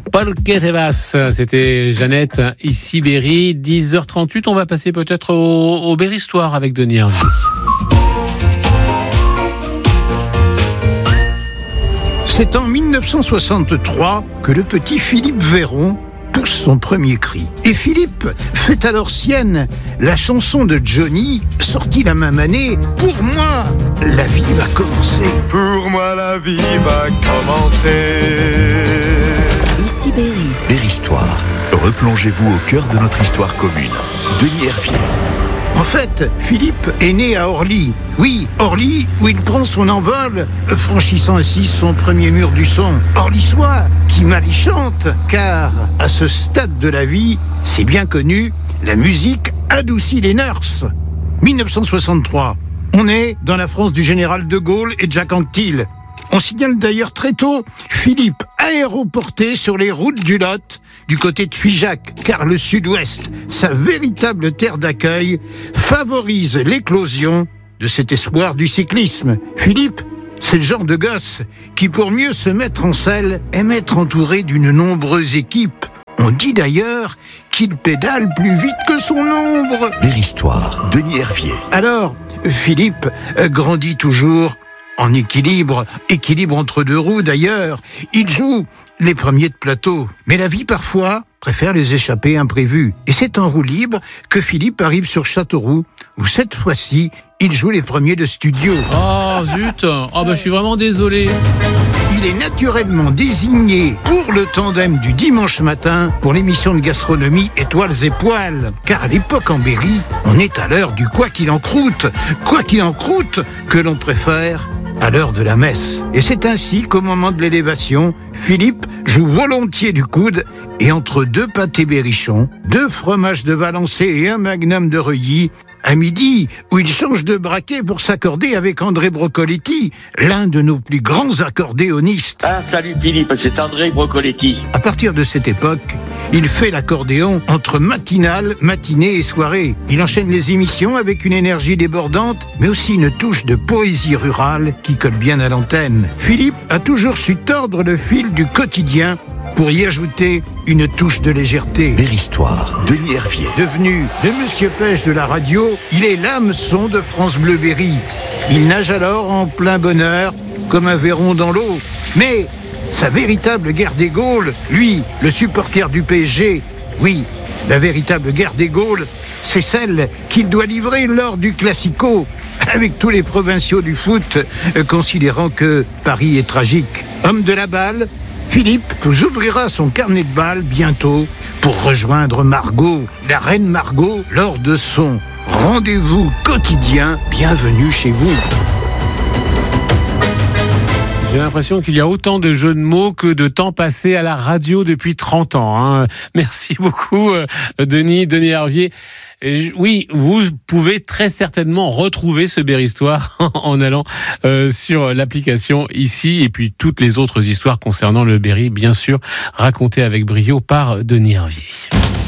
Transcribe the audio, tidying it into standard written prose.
Porque te vas, c'était Jeannette, ici Berry, 10h38. On va passer peut-être au Berry-Histoire avec Denis Hervier. C'est en 1963 que le petit Philippe Véron pousse son premier cri. Et Philippe fait alors sienne la chanson de Johnny, sortie la même année. Pour moi, la vie va commencer. Pour moi, la vie va commencer. Ici Berry. Berry-Histoire. Replongez-vous au cœur de notre histoire commune. Denis Hervier. En fait, Philippe est né à Orly. Oui, Orly, où il prend son envol, franchissant ainsi son premier mur du son. Orlysois, qui mal y chante, car à ce stade de la vie, c'est bien connu, la musique adoucit les nurses. 1963, on est dans la France du général de Gaulle et de Jacques Anquetil. On signale d'ailleurs très tôt Philippe aéroporté sur les routes du Lot, du côté de Figeac, car le sud-ouest, sa véritable terre d'accueil, favorise l'éclosion de cet espoir du cyclisme. Philippe, c'est le genre de gosse qui, pour mieux se mettre en selle, aime être entouré d'une nombreuse équipe. On dit d'ailleurs qu'il pédale plus vite que son ombre. Berry-Histoire, Denis Hervier. Alors, Philippe grandit toujours en équilibre entre deux roues d'ailleurs. Il joue les premiers de plateau. Mais la vie parfois préfère les échappées imprévues. Et c'est en roue libre que Philippe arrive sur Châteauroux, où cette fois-ci, il joue les premiers de studio. Oh zut, je suis vraiment désolé. Il est naturellement désigné pour le tandem du dimanche matin pour l'émission de gastronomie Étoiles et Poils. Car à l'époque en Berry, on est à l'heure du quoi qu'il en croûte que l'on préfère à l'heure de la messe. Et c'est ainsi qu'au moment de l'élévation, Philippe joue volontiers du coude et entre deux pâtés berrichons, 2 fromages de Valençay et un magnum de Reuilly, à midi, où il change de braquet pour s'accorder avec André Brocoletti, l'un de nos plus grands accordéonistes. Ah, salut Philippe, c'est André Brocoletti. À partir de cette époque, il fait l'accordéon entre matinale, matinée et soirée. Il enchaîne les émissions avec une énergie débordante, mais aussi une touche de poésie rurale qui colle bien à l'antenne. Philippe a toujours su tordre le fil du quotidien pour y ajouter une touche de légèreté. Berry-Histoire, Denis Hervier. Devenu le Monsieur Pêche de la radio, il est l'hameçon de France Bleu Berry. Il nage alors en plein bonheur, comme un Véron dans l'eau. Mais sa véritable guerre des Gaules, lui, le supporter du PSG, oui, la véritable guerre des Gaules, c'est celle qu'il doit livrer lors du Classico, avec tous les provinciaux du foot, considérant que Paris est tragique. Homme de la balle, Philippe vous ouvrira son carnet de balles bientôt pour rejoindre Margot, la reine Margot, lors de son rendez-vous quotidien. Bienvenue chez vous. J'ai l'impression qu'il y a autant de jeux de mots que de temps passé à la radio depuis 30 ans. Merci beaucoup, Denis Hervier. Oui, vous pouvez très certainement retrouver ce Berry-Histoire en allant sur l'application ici, et puis toutes les autres histoires concernant le Berry, bien sûr, racontées avec brio par Denis Hervier.